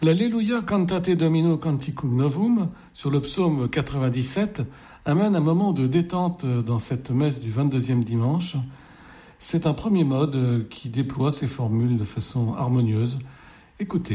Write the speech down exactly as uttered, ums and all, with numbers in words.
L'Alleluia Cantate Domino Canticum Novum sur le psaume quatre-vingt-dix-sept amène un moment de détente dans cette messe du vingt-deuxième dimanche. C'est un premier mode qui déploie ses formules de façon harmonieuse. Écoutez.